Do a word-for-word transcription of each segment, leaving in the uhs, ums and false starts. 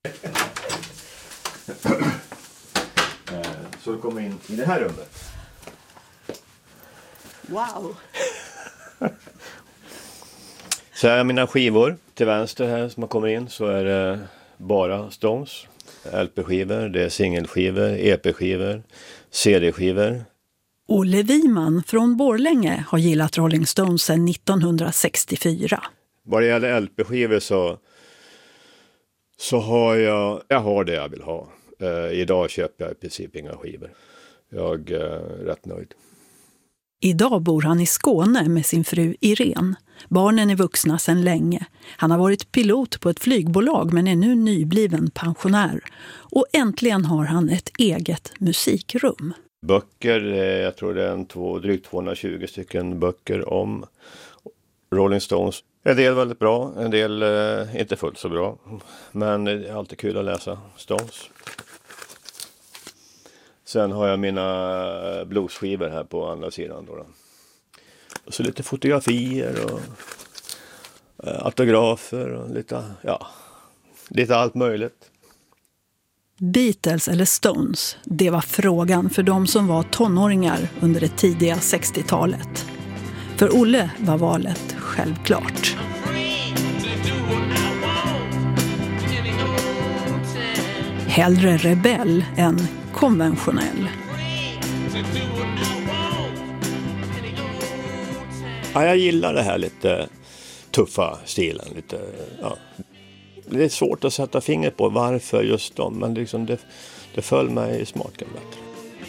Så du kommer in i det här rummet. Wow! Så här är mina skivor. Till vänster här som man kommer in så är det bara Stones. L P-skivor, det är singelskivor, E P-skivor, C D-skivor. Olle Wiman från Borlänge har gillat Rolling Stones sedan nittonhundrasextiofyra. Vad det gäller L P-skivor så, så har jag, jag har det jag vill ha. Uh, idag köper jag i princip inga skivor. Jag är uh, rätt nöjd. Idag bor han i Skåne med sin fru Irene. Barnen är vuxna sedan länge. Han har varit pilot på ett flygbolag men är nu nybliven pensionär. Och äntligen har han ett eget musikrum. Böcker, jag tror det är en två, drygt tvåhundratjugo stycken böcker om Rolling Stones. En del väldigt bra, en del eh, inte fullt så bra. Men det är alltid kul att läsa Stones. Sen har jag mina bluesskivor här på andra sidan. Då då. Och så lite fotografier och eh, autografer och lite, ja, lite allt möjligt. Beatles eller Stones, det var frågan för de som var tonåringar under det tidiga sextiotalet. För Olle var valet självklart. Hellre rebell än konventionell. Ja, jag gillar det här lite tuffa stilen. Lite, ja. Det är svårt att sätta fingret på varför just dem, men liksom det, det föll mig i smaken bättre.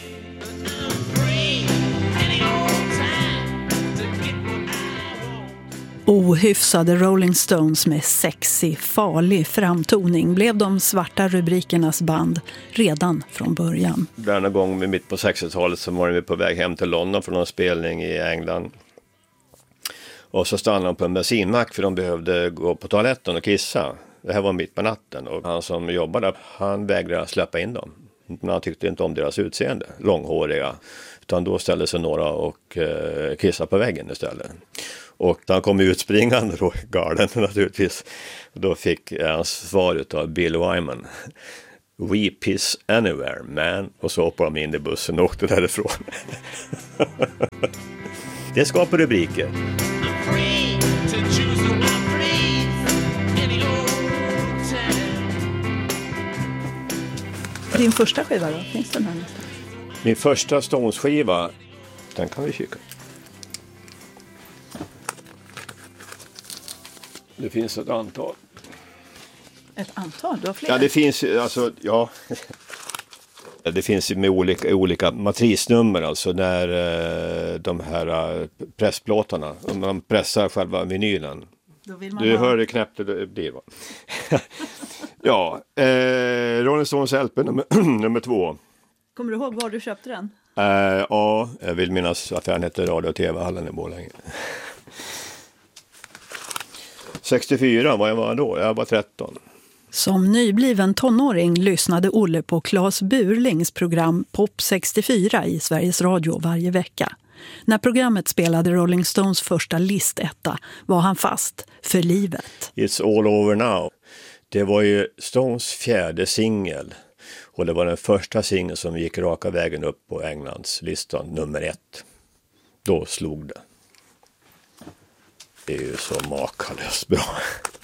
Ohyfsade Rolling Stones med sexig, farlig framtoning blev de svarta rubrikernas band redan från början. Denna gång mitt på sextiotalet så var vi på väg hem till London för någon spelning i England. Och så stannade de på en bensinmack för de behövde gå på toaletten och kissa. Det här var mitt på natten och han som jobbade, han vägrade släppa in dem. Han tyckte inte om deras utseende, långhåriga. Utan då ställde sig några och eh, kissade på väggen istället. Och han kom ut springande då, galen naturligtvis. Då fick han svar av Bill Wyman. We piss anywhere, man. Och så hoppade de in i bussen och åkte därifrån. Det skapar rubriker. Din första skiva då? Finns den här nästan? Min första Stones-skiva, den kan vi kika. Det finns ett antal. Ett antal? Du har flera? Ja, det finns alltså, ja. Det finns med olika, olika matrisnummer, alltså när eh, de här eh, pressplåtarna, om man pressar själva vinylen. Då vill man du ha... hör det knäppt det blir, va? Ja, eh, Rolling Stones L P nummer, nummer två. Kommer du ihåg var du köpte den? Eh, ja, jag vill minnas affären hette Radio- och T V-hallen i Borlänge. sextiofyra, vad jag var då? Jag var tretton. Som nybliven tonåring lyssnade Olle på Claes Burlings program Pop sextiofyra i Sveriges Radio varje vecka. När programmet spelade Rolling Stones första listetta var han fast för livet. It's all over now. Det var ju Stones fjärde singel och det var den första singeln som gick raka vägen upp på Englands listan, nummer ett. Då slog det. Det är ju så makalöst bra.